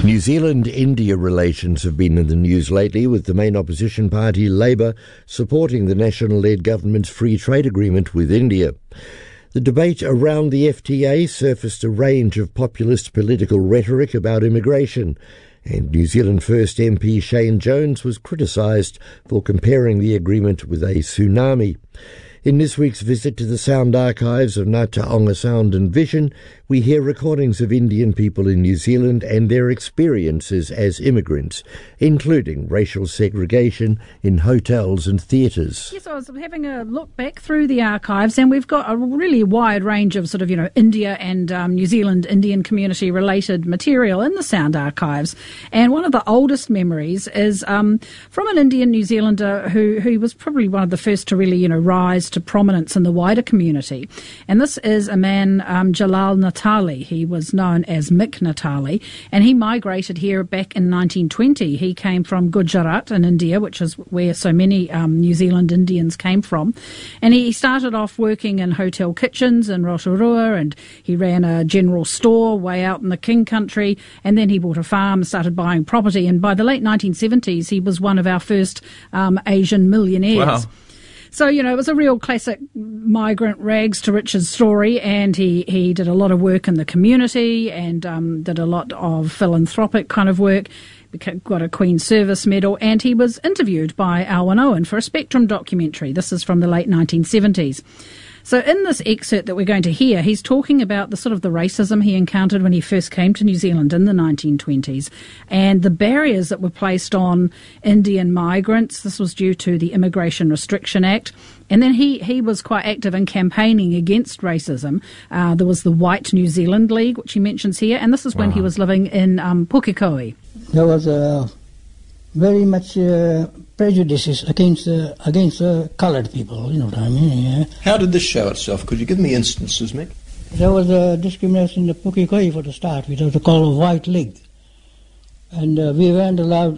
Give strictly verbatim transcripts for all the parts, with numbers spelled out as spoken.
New Zealand-India relations have been in the news lately, with the main opposition party, Labour, supporting the National-led government's free trade agreement with India. The debate around the F T A surfaced a range of populist political rhetoric about immigration, and New Zealand First M P Shane Jones was criticised for comparing the agreement with a tsunami. In this week's visit to the sound archives of Ngā Taonga Sound and Vision, we hear recordings of Indian people in New Zealand and their experiences as immigrants, including racial segregation in hotels and theatres. Yes, I was having a look back through the archives, and we've got a really wide range of sort of, you know, India and um, New Zealand Indian community related material in the sound archives. And one of the oldest memories is um, from an Indian New Zealander who, who was probably one of the first to really, you know, rise to prominence in the wider community. And this is a man, um, Jalal Natali. He was known as Mick Natali, and he migrated here back in nineteen twenty. He came from Gujarat in India, which is where so many um, New Zealand Indians came from. And he started off working in hotel kitchens in Rotorua, and he ran a general store way out in the King Country, and then he bought a farm and started buying property. And by the late nineteen seventies, he was one of our first um, Asian millionaires. Wow. So, you know, it was a real classic migrant rags to riches story, and he, he did a lot of work in the community and um, did a lot of philanthropic kind of work, got a Queen's Service Medal, and he was interviewed by Alwyn Owen for a Spectrum documentary. This is from the late nineteen seventies. So in this excerpt that we're going to hear, he's talking about the sort of the racism he encountered when he first came to New Zealand in the nineteen twenties and the barriers that were placed on Indian migrants. This was due to the Immigration Restriction Act. And then he, he was quite active in campaigning against racism. Uh, there was the White New Zealand League, which he mentions here, and this is when wow. he was living in um, Pukekohe. There was uh, very much uh, prejudices against uh, against uh, coloured people, you know what I mean. Yeah. How did this show itself? Could you give me instances, Mick? There was a discrimination in the Pukekohe for the start, which was called a White League. And uh, we weren't allowed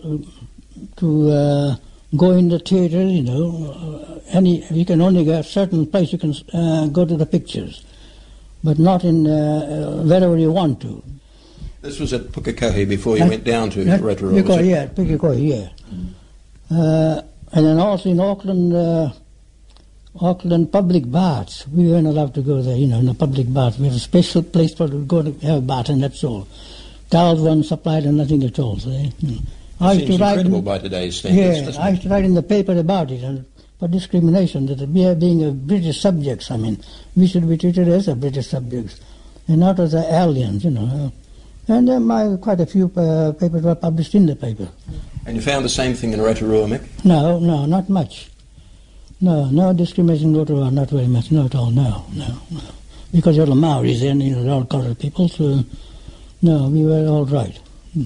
to uh, go in the theatre, you know. Uh, any you can only get a certain place you can uh, go to the pictures, but not in uh, wherever you want to. This was at Pukekohe before you at, went down to Rotorua, was it? Yeah, Pukekohe, yeah. Mm. Uh, and then also in Auckland, uh, Auckland public baths, we weren't allowed to go there, you know, in a public bath. We have a special place for to go to have a bath, and that's all. Towels weren't supplied and nothing at all. So, eh? mm. I used seems to write incredible in, by today's standards. Yeah, I used to write in the paper about it, and for discrimination, that we are being a British subjects, I mean, we should be treated as a British subjects, and not as aliens, you know. And uh, my, quite a few uh, papers were published in the paper. And you found the same thing in Rotorua, Mick? No, no, not much. No, no discrimination in Rotorua, not very much, not at all, no, no, no. Because you're the Maoris and you know, all coloured people, so no, we were all right. Hmm.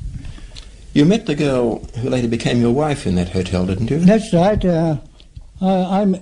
You met the girl who later became your wife in that hotel, didn't you? That's right. Uh, I, I'm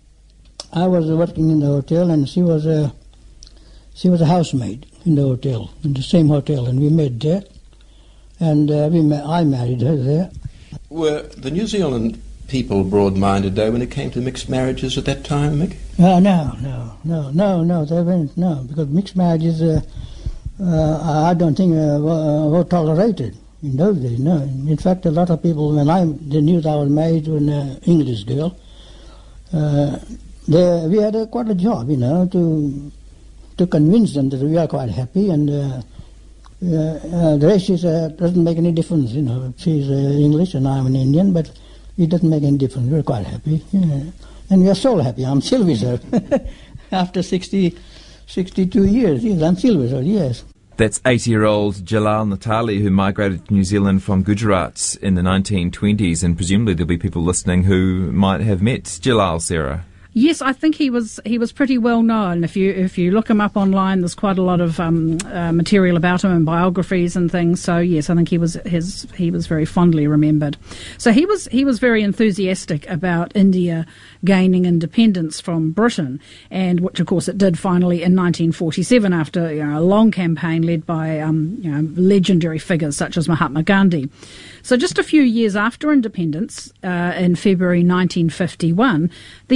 I was working in the hotel, and she was a she was a housemaid in the hotel, in the same hotel, and we met there, and uh, we ma- I married her there. Were the New Zealand people broad-minded, though, when it came to mixed marriages at that time, Mick? Uh, no, no, no, no, no, they weren't, no, because mixed marriages, uh, uh, I don't think uh, were, were tolerated in those days, no. In fact, a lot of people, when I they knew that I was married to an uh, English girl, uh, they, we had a, quite a job, you know, to to convince them that we are quite happy, and uh, uh, uh, the rest is, uh, doesn't make any difference, you know. She's uh, English and I'm an Indian, but it doesn't make any difference. We're quite happy, yeah. And we are so happy. I'm still with her after sixty, sixty-two years. Yes, I'm still with her. Yes. That's eighty-year-old Jalal Natali, who migrated to New Zealand from Gujarat in the nineteen twenties, and presumably there'll be people listening who might have met Jalal, Sarah. Yes, I think he was he was pretty well known. If you if you look him up online, there's quite a lot of um, uh, material about him and biographies and things. So yes, I think he was his he was very fondly remembered. So he was he was very enthusiastic about India gaining independence from Britain, and which of course it did finally in nineteen forty-seven after you know, a long campaign led by um, you know, legendary figures such as Mahatma Gandhi. So just a few years after independence, uh, in February nineteen fifty-one, the Indian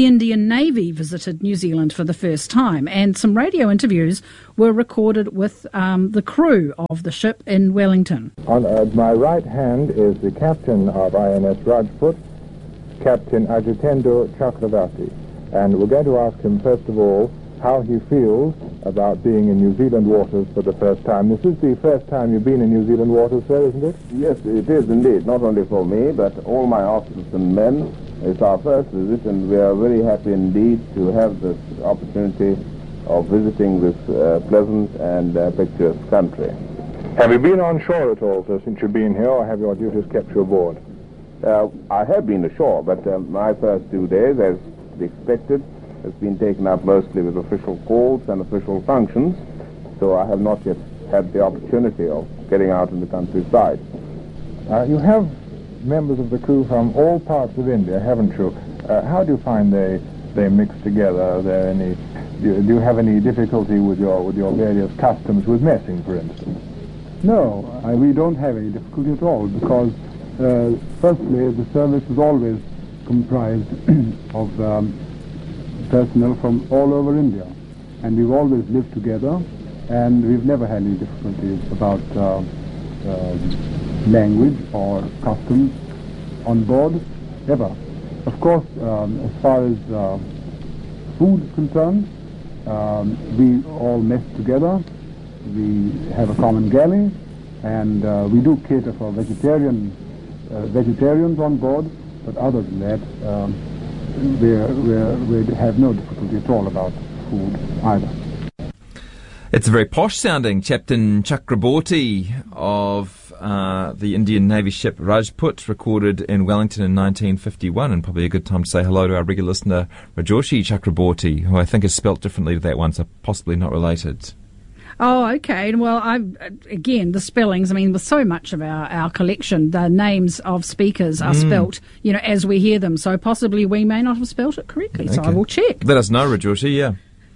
Navy visited New Zealand for the first time, and some radio interviews were recorded with um, the crew of the ship in Wellington. On uh, my right hand is the captain of I N S Rajput, Captain Ajitendra Chakravarti, and we're going to ask him first of all how he feels about being in New Zealand waters for the first time. This is the first time you've been in New Zealand waters, sir, isn't it? Yes, it is indeed, not only for me, but all my officers and men. It's our first visit, and we are very happy indeed to have this opportunity of visiting this uh, pleasant and uh, picturesque country. Have you been on shore at all, sir, since you've been here, or have your duties kept you aboard? Uh, I have been ashore, but uh, my first two days, as expected, has been taken up mostly with official calls and official functions, so I have not yet had the opportunity of getting out in the countryside. Uh, you have members of the crew from all parts of India, haven't you? Uh, how do you find they they mix together? Are there any? Do you, do you have any difficulty with your with your various customs, with messing, for instance? No, I, we don't have any difficulty at all, because uh, firstly, the service is always comprised of um, personnel from all over India, and we've always lived together, and we've never had any difficulties about uh, uh, language or customs on board, ever. Of course, um, as far as uh, food is concerned, um, we all mess together, we have a common galley, and uh, we do cater for vegetarian uh, vegetarians on board, but other than that, um, we're, we're, we have no difficulty at all about food either. It's a very posh-sounding Captain Chakraborty of uh, the Indian Navy ship Rajput, recorded in Wellington in nineteen fifty-one, and probably a good time to say hello to our regular listener Rajoshi Chakraborty, who I think is spelt differently to that one, so possibly not related. Oh, okay. Well, I again, the spellings, I mean, with so much of our, our collection, the names of speakers are mm. spelt, you know, as we hear them. So possibly we may not have spelt it correctly. Okay. So I will check. Let us know, Rajoshi, yeah.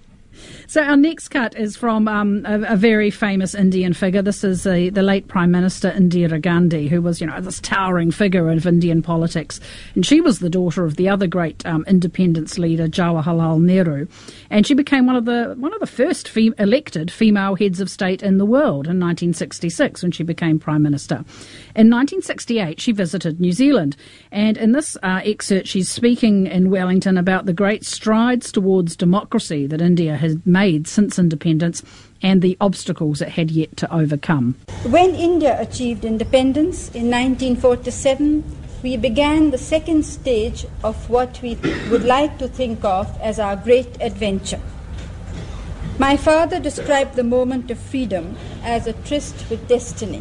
So our next cut is from um, a, a very famous Indian figure. This is uh, the late Prime Minister Indira Gandhi, who was, you know, this towering figure of Indian politics. And she was the daughter of the other great um, independence leader, Jawaharlal Nehru. And she became one of the one of the first fem- elected female heads of state in the world in nineteen sixty-six, when she became Prime Minister. In nineteen sixty-eight, she visited New Zealand. And in this uh, excerpt, she's speaking in Wellington about the great strides towards democracy that India has made since independence and the obstacles it had yet to overcome. When India achieved independence in nineteen forty-seven, we began the second stage of what we would like to think of as our great adventure. My father described the moment of freedom as a tryst with destiny.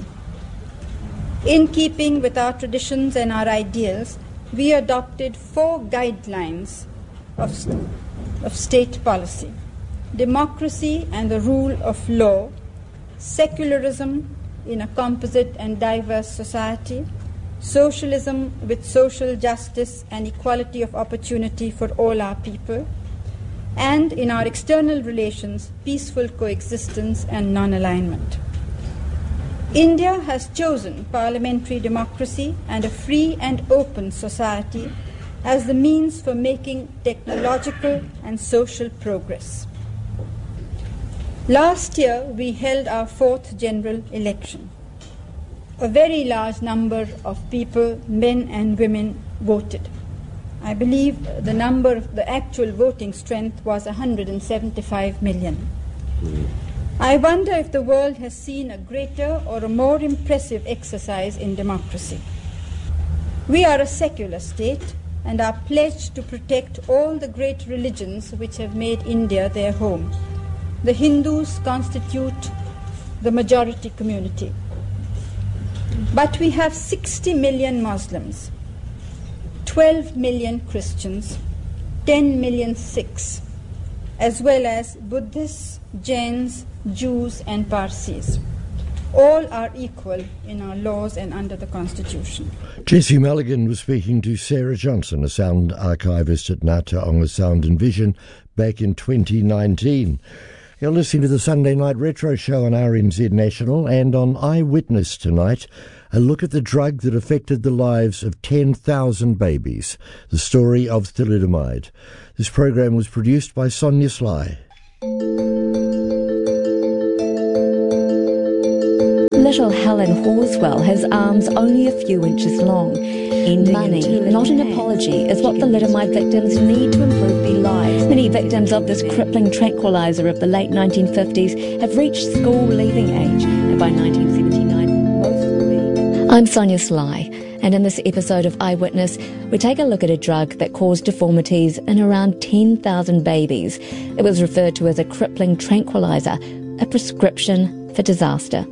In keeping with our traditions and our ideals, we adopted four guidelines of, st- of state policy: democracy and the rule of law, secularism in a composite and diverse society, socialism with social justice and equality of opportunity for all our people, and in our external relations, peaceful coexistence and non-alignment. India has chosen parliamentary democracy and a free and open society as the means for making technological and social progress. Last year, we held our fourth general election. A very large number of people, men and women, voted. I believe the number, the actual voting strength was one hundred seventy-five million. I wonder if the world has seen a greater or a more impressive exercise in democracy. We are a secular state and are pledged to protect all the great religions which have made India their home. The Hindus constitute the majority community. But we have sixty million Muslims, twelve million Christians, ten million Sikhs, as well as Buddhists, Jains, Jews and Parsis. All are equal in our laws and under the Constitution. Jessie Mulligan was speaking to Sarah Johnson, a sound archivist at Ngā Taonga Sound and Vision, back in twenty nineteen. You're listening to the Sunday Night Retro Show on R N Z National, and on Eyewitness tonight, a look at the drug that affected the lives of ten thousand babies, the story of thalidomide. This program was produced by Sonia Sly. Little Helen Horswell has arms only a few inches long. Money, not an apology, is what thalidomide victims need to improve their lives. Many victims of this crippling tranquiliser of the late nineteen fifties have reached school-leaving age, and by nineteen seventy-nine, most will be. I'm Sonia Sly, and in this episode of Eyewitness, we take a look at a drug that caused deformities in around ten thousand babies. It was referred to as a crippling tranquiliser, a prescription for disaster.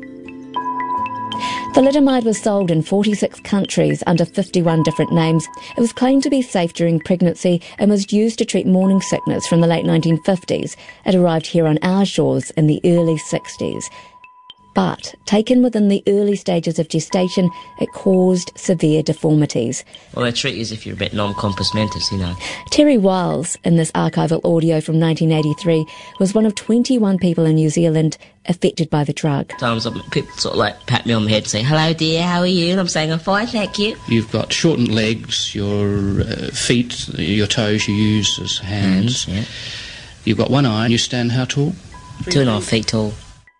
Thalidomide was sold in forty-six countries under fifty-one different names. It was claimed to be safe during pregnancy and was used to treat morning sickness from the late nineteen fifties. It arrived here on our shores in the early sixties. But, taken within the early stages of gestation, it caused severe deformities. Well, they treat you as if you're a bit non-compos mentis, you know. Terry Wiles, in this archival audio from nineteen eighty-three, was one of twenty-one people in New Zealand affected by the drug. Sometimes people sort of like pat me on the head and say, "Hello dear, how are you?" And I'm saying, "I'm fine, thank you." You've got shortened legs, your uh, feet, your toes you use as hands. Hands, yeah. You've got one eye and you stand how tall? Two and a half feet tall.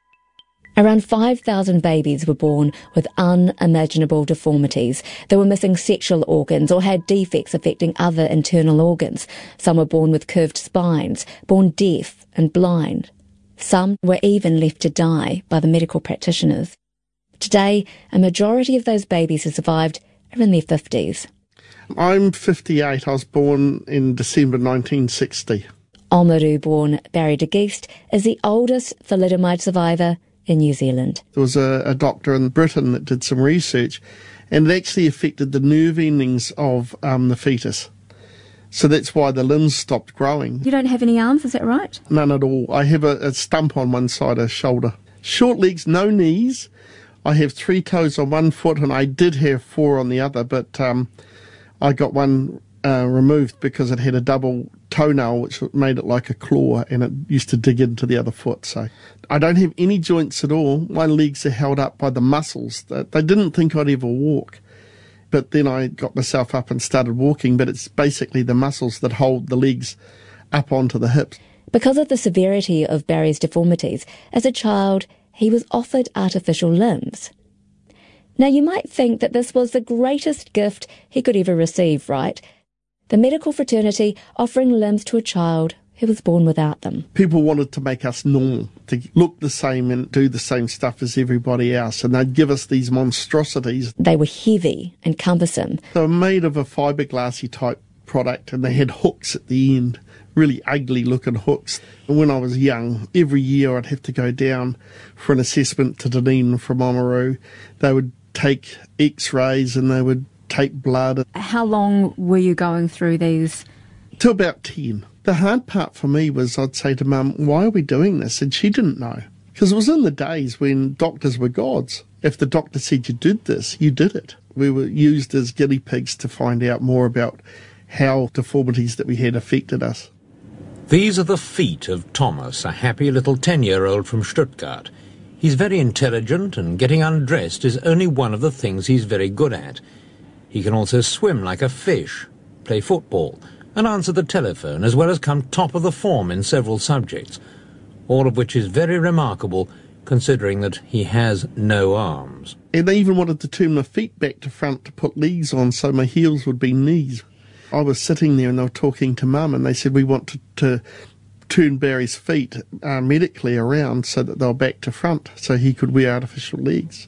Around five thousand babies were born with unimaginable deformities. They were missing sexual organs or had defects affecting other internal organs. Some were born with curved spines, born deaf and blind. Some were even left to die by the medical practitioners. Today, a majority of those babies who survived are in their fifties. I'm fifty-eight. I was born in December nineteen sixty. Oamaru-born Barry de Geest is the oldest thalidomide survivor in New Zealand. There was a, a doctor in Britain that did some research, and it actually affected the nerve endings of um, the fetus. So that's why the limbs stopped growing. You don't have any arms, is that right? None at all. I have a, a stump on one side of the shoulder. Short legs, no knees. I have three toes on one foot, and I did have four on the other, but um, I got one uh, removed because it had a double toenail which made it like a claw, and it used to dig into the other foot. So I don't have any joints at all. My legs are held up by the muscles. They didn't think I'd ever walk, but then I got myself up and started walking, but it's basically the muscles that hold the legs up onto the hips. Because of the severity of Barry's deformities, as a child he was offered artificial limbs. Now you might think that this was the greatest gift he could ever receive, right? The medical fraternity offering limbs to a child who was born without them. People wanted to make us normal, to look the same and do the same stuff as everybody else, and they'd give us these monstrosities. They were heavy and cumbersome. They were made of a fiberglassy type product, and they had hooks at the end, really ugly looking hooks. And when I was young, every year I'd have to go down for an assessment to Dunedin from Oamaru. They would take x-rays and they would take blood. How long were you going through these? To about ten. The hard part for me was I'd say to Mum, "Why are we doing this?" And she didn't know. Because it was in the days when doctors were gods. If the doctor said you did this, you did it. We were used as guinea pigs to find out more about how deformities that we had affected us. These are the feet of Thomas, a happy little ten-year-old from Stuttgart. He's very intelligent, and getting undressed is only one of the things he's very good at. He can also swim like a fish, play football, and answer the telephone, as well as come top of the form in several subjects, all of which is very remarkable, considering that he has no arms. And they even wanted to turn my feet back to front to put legs on so my heels would be knees. I was sitting there and they were talking to Mum, and they said, "We want to, to turn Barry's feet uh, medically around so that they were back to front, so he could wear artificial legs."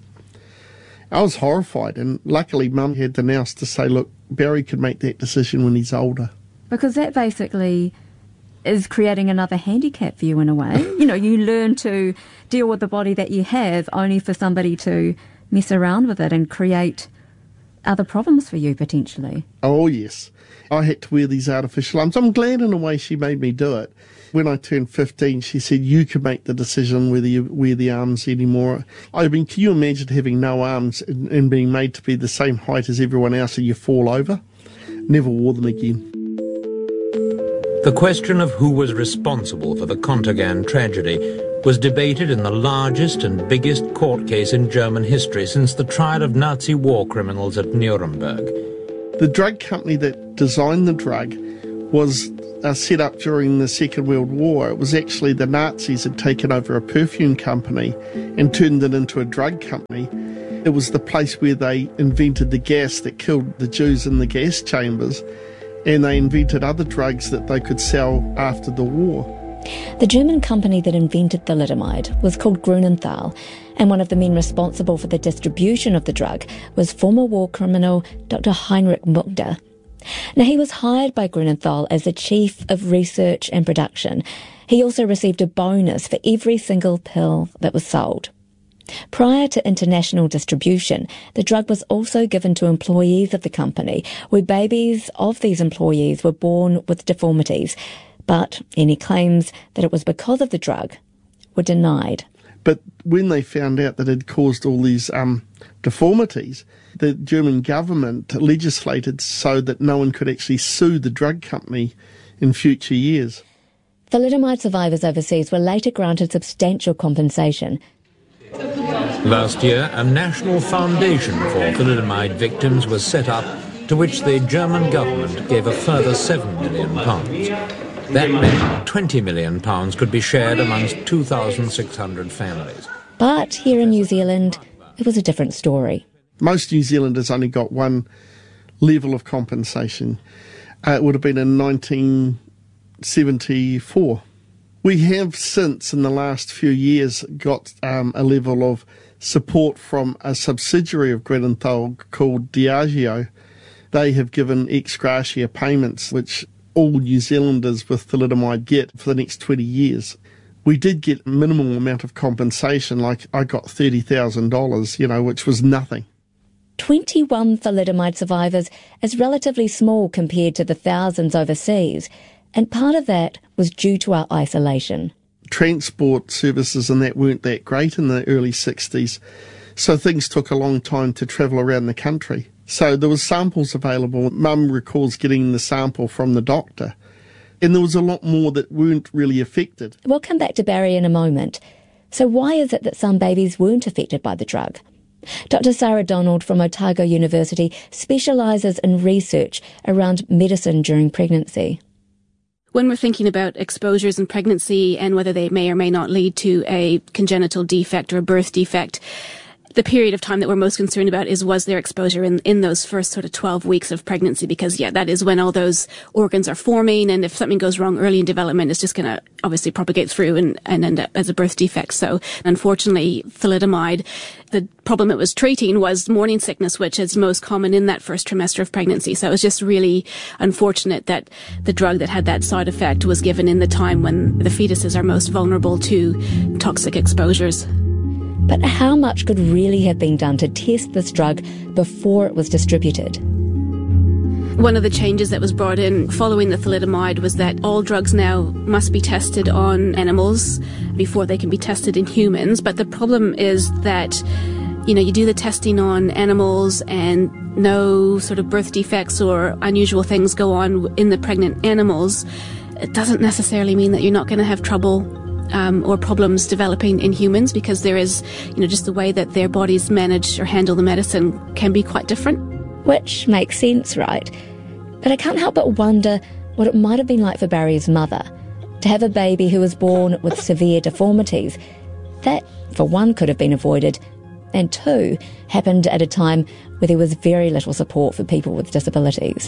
I was horrified, and luckily Mum had the nous to say, "Look, Barry could make that decision when he's older." Because that basically is creating another handicap for you in a way. You know, you learn to deal with the body that you have only for somebody to mess around with it and create other problems for you potentially. Oh yes, I had to wear these artificial arms. I'm glad in a way she made me do it. When I turned fifteen, she said, "You can make the decision whether you wear the arms anymore." I mean, can you imagine having no arms and, and being made to be the same height as everyone else and you fall over? Never wore them again. The question of who was responsible for the Kontergan tragedy was debated in the largest and biggest court case in German history since the trial of Nazi war criminals at Nuremberg. The drug company that designed the drug was uh, set up during the Second World War. It was actually the Nazis had taken over a perfume company and turned it into a drug company. It was the place where they invented the gas that killed the Jews in the gas chambers, and they invented other drugs that they could sell after the war. The German company that invented thalidomide was called Grunenthal, and one of the men responsible for the distribution of the drug was former war criminal Doctor Heinrich Mugder. Now, he was hired by Grunenthal as the chief of research and production. He also received a bonus for every single pill that was sold. Prior to international distribution, the drug was also given to employees of the company, where babies of these employees were born with deformities. But any claims that it was because of the drug were denied. But when they found out that it had caused all these um, deformities, the German government legislated so that no one could actually sue the drug company in future years. Thalidomide survivors overseas were later granted substantial compensation. Last year, a national foundation for thalidomide victims was set up, to which the German government gave a further seven million pounds. That meant twenty million pounds could be shared amongst two thousand six hundred families. But here in New Zealand, it was a different story. Most New Zealanders only got one level of compensation. Uh, it would have been in nineteen seventy-four. We have since, in the last few years, got um, a level of support from a subsidiary of Grunenthal called Diageo. They have given ex gratia payments, which all New Zealanders with thalidomide get for the next twenty years. We did get a minimal amount of compensation, like I got thirty thousand dollars, you know, which was nothing. twenty-one thalidomide survivors is relatively small compared to the thousands overseas, and part of that was due to our isolation. Transport services and that weren't that great in the early sixties, so things took a long time to travel around the country. So there was samples available. Mum recalls getting the sample from the doctor, and there was a lot more that weren't really affected. We'll come back to Barry in a moment. So why is it that some babies weren't affected by the drug? Doctor Sarah Donald from Otago University specialises in research around medicine during pregnancy. When we're thinking about exposures in pregnancy and whether they may or may not lead to a congenital defect or a birth defect, the period of time that we're most concerned about is, was there exposure in, in those first sort of twelve weeks of pregnancy? Because, yeah, that is when all those organs are forming, and if something goes wrong early in development, it's just going to obviously propagate through and, and end up as a birth defect. So, unfortunately, thalidomide, the problem it was treating was morning sickness, which is most common in that first trimester of pregnancy. So it was just really unfortunate that the drug that had that side effect was given in the time when the fetuses are most vulnerable to toxic exposures. But how much could really have been done to test this drug before it was distributed? One of the changes that was brought in following the thalidomide was that all drugs now must be tested on animals before they can be tested in humans. But the problem is that, you know, you do the testing on animals and no sort of birth defects or unusual things go on in the pregnant animals. It doesn't necessarily mean that you're not going to have trouble Um, or problems developing in humans, because there is, you know, just the way that their bodies manage or handle the medicine can be quite different. Which makes sense, right? But I can't help but wonder what it might have been like for Barry's mother to have a baby who was born with severe deformities. That, for one, could have been avoided, and two, happened at a time where there was very little support for people with disabilities.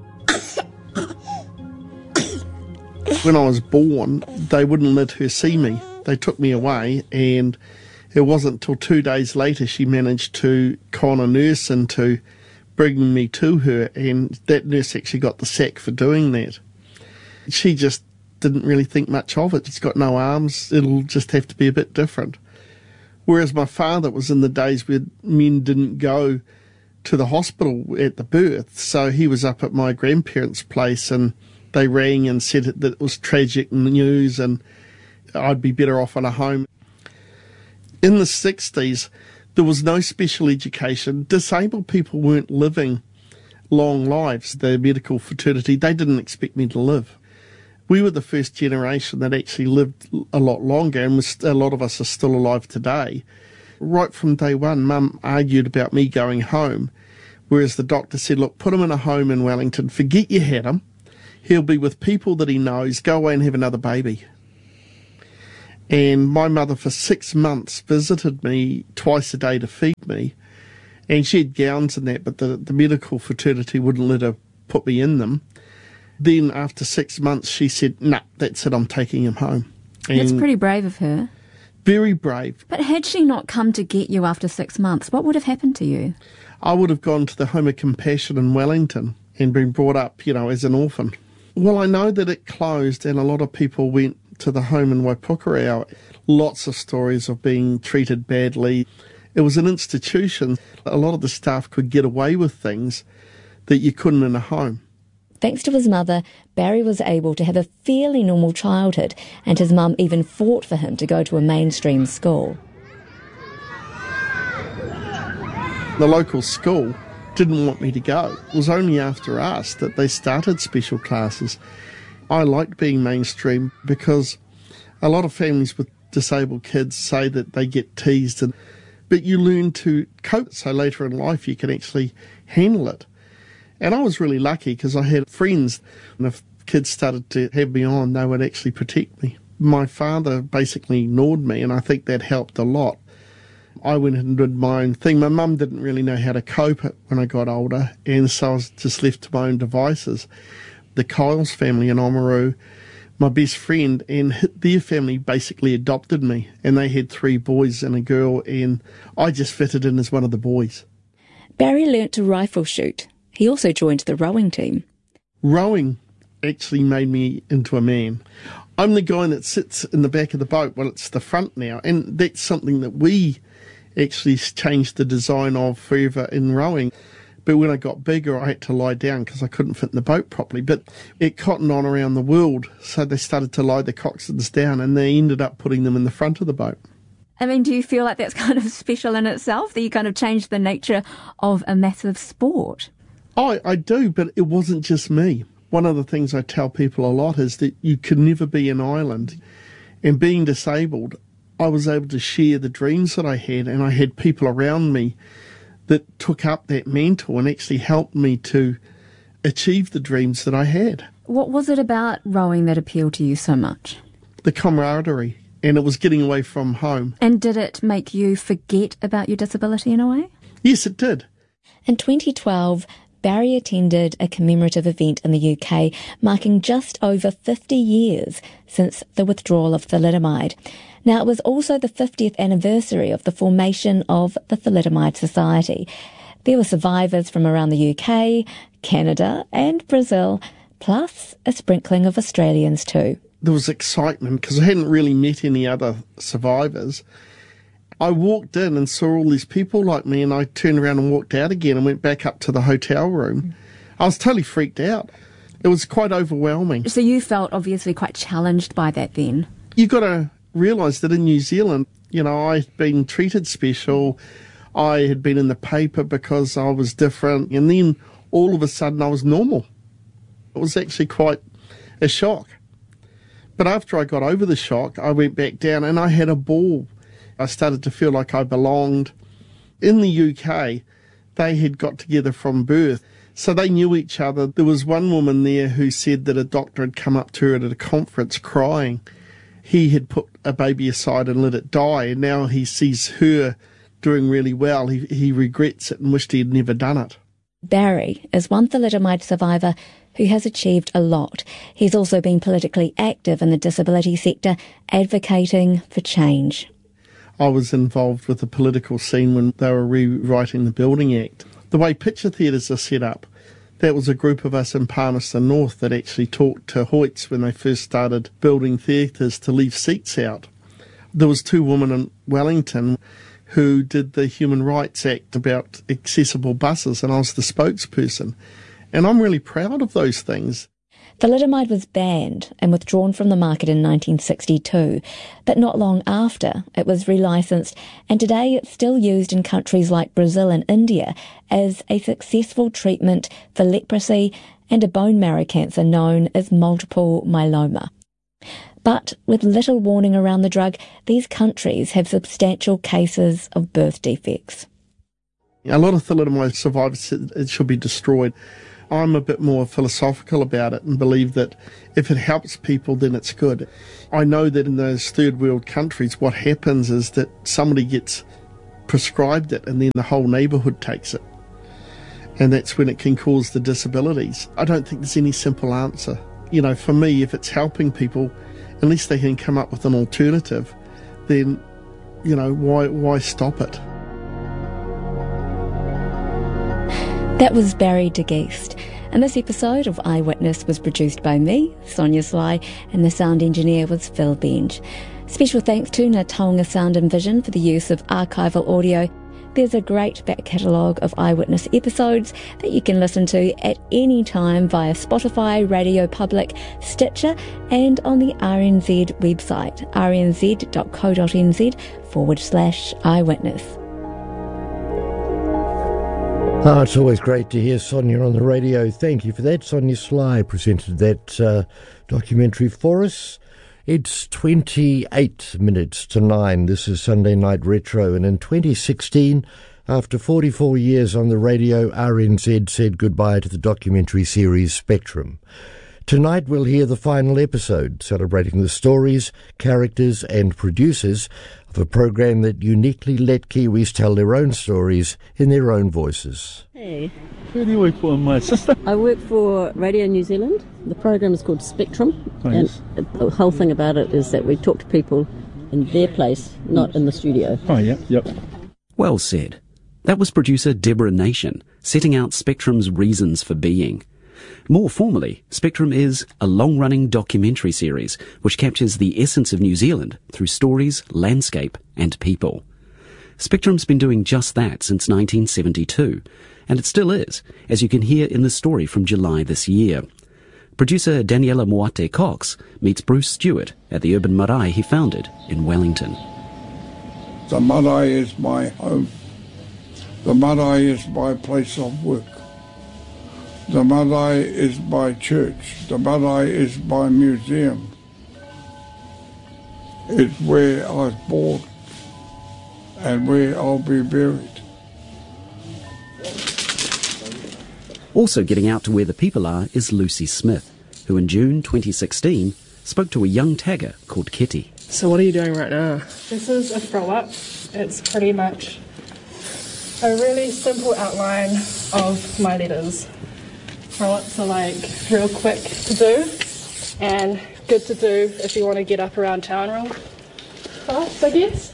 When I was born, they wouldn't let her see me. They took me away, and it wasn't until two days later she managed to con a nurse into bringing me to her, and that nurse actually got the sack for doing that. She just didn't really think much of it. It's got no arms, it'll just have to be a bit different. Whereas my father was in the days where men didn't go to the hospital at the birth, so he was up at my grandparents' place, and they rang and said that it was tragic news and I'd be better off on a home. In the sixties, there was no special education. Disabled people weren't living long lives. The medical fraternity, they didn't expect me to live. We were the first generation that actually lived a lot longer, and a lot of us are still alive today. Right from day one, Mum argued about me going home, whereas the doctor said, look, put him in a home in Wellington, forget you had him. he'll be with people that he knows, go away and have another baby. And my mother for six months visited me twice a day to feed me. And she had gowns and that, but the, the medical fraternity wouldn't let her put me in them. Then after six months, she said, nah, that's it, I'm taking him home. And that's pretty brave of her. Very brave. But had she not come to get you after six months, what would have happened to you? I would have gone to the Home of Compassion in Wellington and been brought up, you know, as an orphan. Well, I know that it closed and a lot of people went to the home in Waipukurau. Lots of stories of being treated badly. It was an institution. A lot of the staff could get away with things that you couldn't in a home. Thanks to his mother, Barry was able to have a fairly normal childhood, and his mum even fought for him to go to a mainstream school. The local school didn't want me to go. It was only after us that they started special classes. I liked being mainstream because a lot of families with disabled kids say that they get teased, and but you learn to cope, so later in life you can actually handle it. And I was really lucky because I had friends, and if kids started to have me on, they would actually protect me. My father basically ignored me, and I think that helped a lot. I went and did my own thing. My mum didn't really know how to cope when I got older, and so I was just left to my own devices. The Kyles family in Oamaru, my best friend, and their family basically adopted me, and they had three boys and a girl, and I just fitted in as one of the boys. Barry learnt to rifle shoot. He also joined the rowing team. Rowing actually made me into a man. I'm the guy that sits in the back of the boat. Well, it's the front now, and that's something that we actually changed the design of forever in rowing. But when I got bigger, I had to lie down because I couldn't fit in the boat properly. But it cottoned on around the world, so they started to lie the coxswains down, and they ended up putting them in the front of the boat. I mean, do you feel like that's kind of special in itself, that you kind of changed the nature of a massive sport? I, I do, but it wasn't just me. One of the things I tell people a lot is that you can never be an island. And being disabled, I was able to share the dreams that I had, and I had people around me that took up that mantle and actually helped me to achieve the dreams that I had. What was it about rowing that appealed to you so much? The camaraderie, and it was getting away from home. And did it make you forget about your disability in a way? Yes, it did. In twenty twelve, Barry attended a commemorative event in the U K marking just over fifty years since the withdrawal of thalidomide. Now, it was also the fiftieth anniversary of the formation of the Thalidomide Society. There were survivors from around the U K, Canada and Brazil, plus a sprinkling of Australians too. There was excitement because I hadn't really met any other survivors. I walked in and saw all these people like me, and I turned around and walked out again and went back up to the hotel room. I was totally freaked out. It was quite overwhelming. So you felt obviously quite challenged by that then? You've got to realise that in New Zealand, you know, I'd been treated special. I had been in the paper because I was different, and then all of a sudden I was normal. It was actually quite a shock. But after I got over the shock, I went back down and I had a ball. I started to feel like I belonged. In the U K, they had got together from birth, so they knew each other. There was one woman there who said that a doctor had come up to her at a conference crying. He had put a baby aside and let it die, and now he sees her doing really well. He, he regrets it and wished he had never done it. Barry is one thalidomide survivor who has achieved a lot. He's also been politically active in the disability sector, advocating for change. I was involved with the political scene when they were rewriting the Building Act. The way picture theatres are set up, that was a group of us in Palmerston North that actually talked to Hoyts when they first started building theatres to leave seats out. There was two women in Wellington who did the Human Rights Act about accessible buses, and I was the spokesperson. And I'm really proud of those things. Thalidomide was banned and withdrawn from the market in nineteen sixty-two, but not long after it was relicensed, and today it's still used in countries like Brazil and India as a successful treatment for leprosy and a bone marrow cancer known as multiple myeloma. But with little warning around the drug, these countries have substantial cases of birth defects. A lot of thalidomide survivors said it should be destroyed. I'm a bit more philosophical about it and believe that if it helps people, then it's good. I know that in those third world countries, what happens is that somebody gets prescribed it and then the whole neighbourhood takes it. And that's when it can cause the disabilities. I don't think there's any simple answer. You know, for me, if it's helping people, unless they can come up with an alternative, then, you know, why why stop it? That was Barry de Geest, and this episode of Eyewitness was produced by me, Sonia Sly, and the sound engineer was Phil Benj. Special thanks to Ngā Taonga Sound and Vision for the use of archival audio. There's a great back catalogue of Eyewitness episodes that you can listen to at any time via Spotify, Radio Public, Stitcher, and on the R N Z website, rnz.co.nz forward slash eyewitness. Oh, it's always great to hear Sonia on the radio. Thank you for that. Sonia Sly presented that uh, documentary for us. It's twenty-eight minutes to nine. This is Sunday Night Retro, and in twenty sixteen, after forty-four years on the radio, R N Z said goodbye to the documentary series Spectrum. Tonight we'll hear the final episode, celebrating the stories, characters and producers of a program that uniquely let Kiwis tell their own stories in their own voices. Hey. Who do you work for, my sister? I work for Radio New Zealand. The program is called Spectrum. Oh, yes. And the whole thing about it is that we talk to people in their place, not in the studio. Oh, yeah, yep. Well said. That was producer Deborah Nation, setting out Spectrum's reasons for being. More formally, Spectrum is a long-running documentary series which captures the essence of New Zealand through stories, landscape and people. Spectrum's been doing just that since nineteen seventy-two, and it still is, as you can hear in the story from July this year. Producer Daniela Moate Cox meets Bruce Stewart at the urban marae he founded in Wellington. The marae is my home. The marae is my place of work. The marae is my church. The marae is my museum. It's where I was born and where I'll be buried. Also getting out to where the people are is Lucy Smith, who in June twenty sixteen spoke to a young tagger called Kitty. So what are you doing right now? This is a throw-up. It's pretty much a really simple outline of my letters. Throw-ups are like real quick to do and good to do if you want to get up around town real fast, I guess.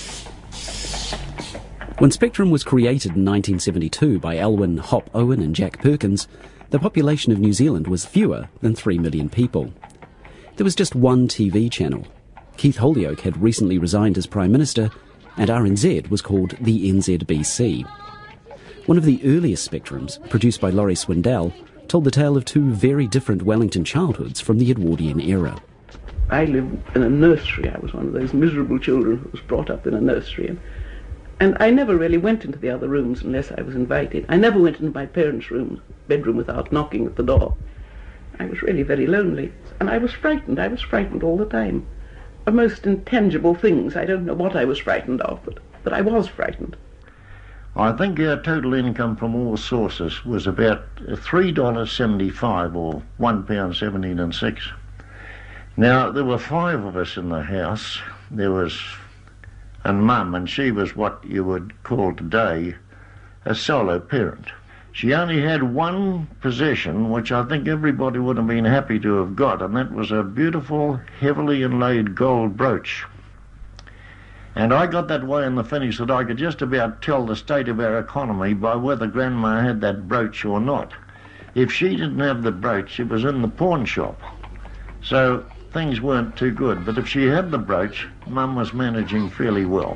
When Spectrum was created in nineteen seventy-two by Elwyn Hop Owen and Jack Perkins, the population of New Zealand was fewer than three million people. There was just one T V channel. Keith Holyoake had recently resigned as Prime Minister, and R N Z was called the N Z B C. One of the earliest Spectrums, produced by Laurie Swindell, told the tale of two very different Wellington childhoods from the Edwardian era. I lived in a nursery. I was one of those miserable children who was brought up in a nursery. And, and I never really went into the other rooms unless I was invited. I never went into my parents' room, bedroom without knocking at the door. I was really very lonely. And I was frightened. I was frightened all the time. Of most intangible things. I don't know what I was frightened of, but, but I was frightened. I think our total income from all sources was about three dollars seventy-five or one pound seventeen and six. Now, there were five of us in the house. There was and Mum, and she was what you would call today a solo parent. She only had one possession, which I think everybody would have been happy to have got, and that was a beautiful, heavily inlaid gold brooch. And I got that way in the finish that I could just about tell the state of our economy by whether Grandma had that brooch or not. If she didn't have the brooch, it was in the pawn shop. So things weren't too good. But if she had the brooch, Mum was managing fairly well.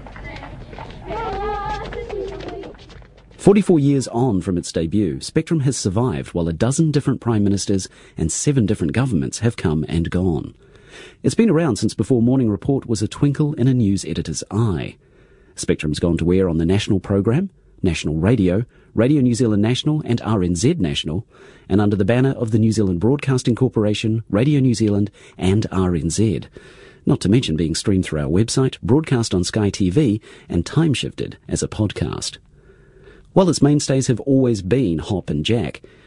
Forty-four years on from its debut, Spectrum has survived while a dozen different prime ministers and seven different governments have come and gone. It's been around since before Morning Report was a twinkle in a news editor's eye. Spectrum's gone to air on the National Programme, National Radio, Radio New Zealand National and R N Z National, and under the banner of the New Zealand Broadcasting Corporation, Radio New Zealand and R N Z. Not to mention being streamed through our website, broadcast on Sky T V and time-shifted as a podcast. While its mainstays have always been Hop and Jack,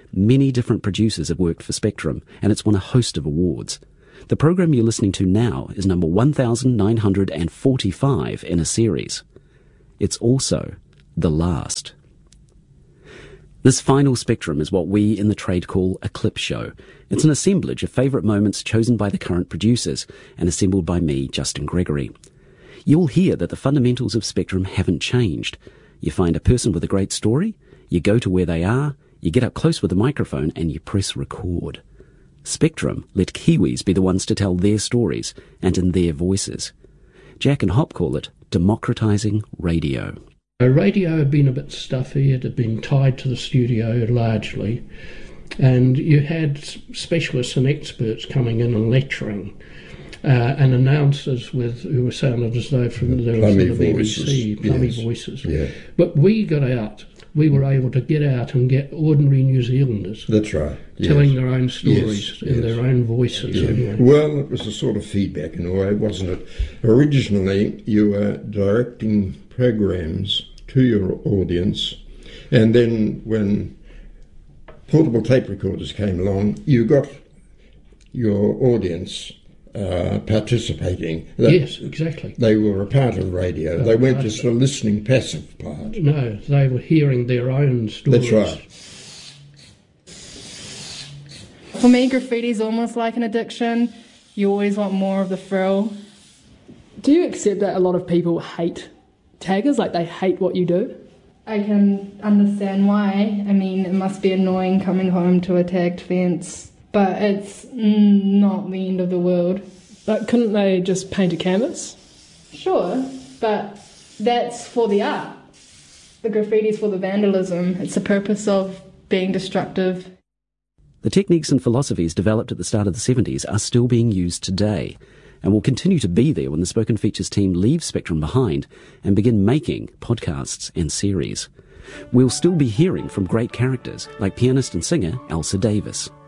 many different producers have worked for Spectrum, and it's won a host of awards. The program you're listening to now is number one thousand nine hundred forty-five in a series. It's also the last. This final Spectrum is what we in the trade call a clip show. It's an assemblage of favourite moments chosen by the current producers and assembled by me, Justin Gregory. You'll hear that the fundamentals of Spectrum haven't changed. You find a person with a great story, you go to where they are, you get up close with a microphone and you press record. Spectrum let Kiwis be the ones to tell their stories and in their voices. Jack and Hop call it democratising radio. Radio had been a bit stuffy, it had been tied to the studio largely, and you had specialists and experts coming in and lecturing, uh, and announcers with who were sounded as though from the, the B B C, plummy yes. voices. Yeah. But we got out. We were able to get out and get ordinary New Zealanders. That's right. Telling yes. their own stories yes. in yes. their own voices. Yeah. Anyway. Well, it was a sort of feedback in a way, wasn't it? Originally, you were directing programs to your audience, and then when portable tape recorders came along, you got your audience uh, participating. They, yes, exactly. They were a part of radio. They, they weren't part just a listening passive part. No, they were hearing their own stories. That's right. For me, graffiti's almost like an addiction. You always want more of the thrill. Do you accept that a lot of people hate taggers, like they hate what you do? I can understand why. I mean, it must be annoying coming home to a tagged fence, but it's not the end of the world. But couldn't they just paint a canvas? Sure, but that's for the art. The graffiti's for the vandalism. It's the purpose of being destructive. The techniques and philosophies developed at the start of the seventies are still being used today, and will continue to be there when the Spoken Features team leaves Spectrum behind and begin making podcasts and series. We'll still be hearing from great characters like pianist and singer Elsa Davis.